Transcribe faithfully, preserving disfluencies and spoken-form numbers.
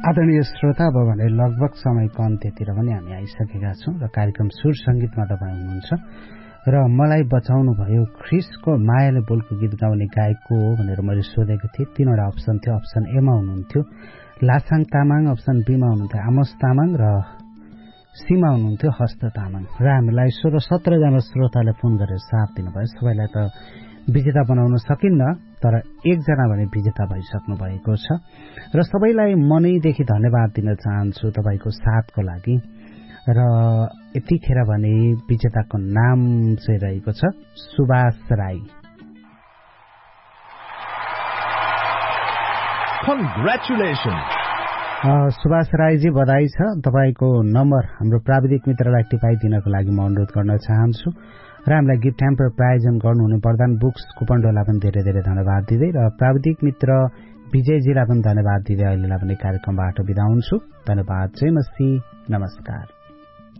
आदरणीय श्रोता, अब भने लगभग समयको अन्त्यतिर पनि हामी आइसकेका छौं र कार्यक्रम सुर संगीतमा तपाईँ हुनुहुन्छ र मलाई बचाउनु भयो ख्रिसको मायाले बोलको गीत गाउने गायक को हो भनेर मैले सोधेको थिएँ। तीनवटा अप्सन थियो। अप्सन ए मा हुनुहुन्थ्यो लासाङ तामाङ, अप्सन बी मा हुनुहुन्थ्यो आमोस तामाङ र सी मा हुनुहुन्थ्यो हस्त तामाङ। र हामीलाई सोह्र सत्र जना श्रोताले फोन गरेर साथ दिनुभयो। सबैलाई त विजेता बनाउन सकिन्न, तर एकजना भने विजेता भइसक्नु भएको छ र सबैलाई मनैदेखि धन्यवाद दिन चाहन्छु तपाईको साथको लागि। र यतिखेर भने विजेताको नाम चाहिँ रहेको छ सुभाष राई। कन्ग्रेचुलेसन्स सुभाष राईजी, बधाई छ। तपाईको नम्बर हाम्रो प्राविधिक मित्रलाई टिपाइदिनको लागि म अनुरोध गर्न चाहन्छु र हामीलाई गिफ्ट ह्याम्पर प्रायोजन गर्नुहुने प्रधान बुक्स कुपनडोलाई पनि धेरै धेरै धन्यवाद दिँदै र प्राविधिक मित्र विजयजीलाई पनि धन्यवाद दिँदै अहिलेलाई पनि कार्यक्रमबाट बिदा हुन्छु। धन्यवाद। जय मसी, नमस्कार।